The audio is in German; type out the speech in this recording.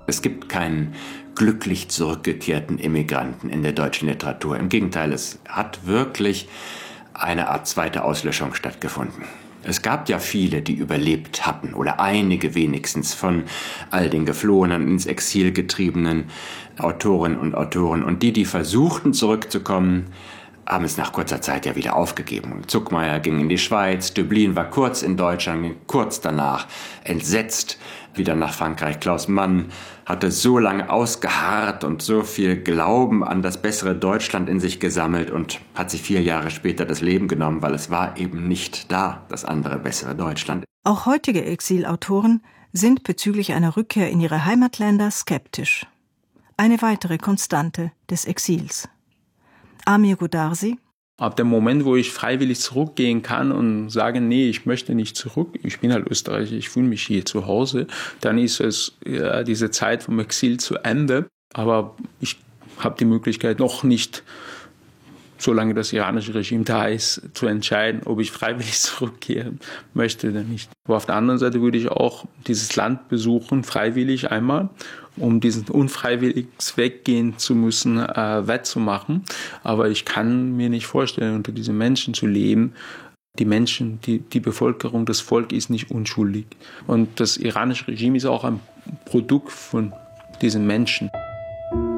Es gibt keinen glücklich zurückgekehrten Immigranten in der deutschen Literatur. Im Gegenteil, es hat wirklich eine Art zweite Auslöschung stattgefunden. Es gab ja viele, die überlebt hatten, oder einige wenigstens von all den geflohenen, ins Exil getriebenen Autorinnen und Autoren. Und die versuchten zurückzukommen, haben es nach kurzer Zeit ja wieder aufgegeben. Zuckmayer ging in die Schweiz, Döblin war kurz in Deutschland, ging kurz danach entsetzt wieder nach Frankreich. Klaus Mann hatte so lange ausgeharrt und so viel Glauben an das bessere Deutschland in sich gesammelt und hat sich 4 Jahre später das Leben genommen, weil es war eben nicht da, das andere bessere Deutschland. Auch heutige Exilautoren sind bezüglich einer Rückkehr in ihre Heimatländer skeptisch. Eine weitere Konstante des Exils. Amir Goodarzi. Ab dem Moment, wo ich freiwillig zurückgehen kann und sage, nee, ich möchte nicht zurück, ich bin halt Österreicher, ich fühle mich hier zu Hause, dann ist es diese Zeit vom Exil zu Ende. Aber ich habe die Möglichkeit noch nicht, solange das iranische Regime da ist, zu entscheiden, ob ich freiwillig zurückkehren möchte oder nicht. Aber auf der anderen Seite würde ich auch dieses Land besuchen, freiwillig einmal, um diesen unfreiwilliges Weggehen zu müssen, wettzumachen. Aber ich kann mir nicht vorstellen, unter diesen Menschen zu leben. Die Menschen, die Bevölkerung, das Volk ist nicht unschuldig. Und das iranische Regime ist auch ein Produkt von diesen Menschen.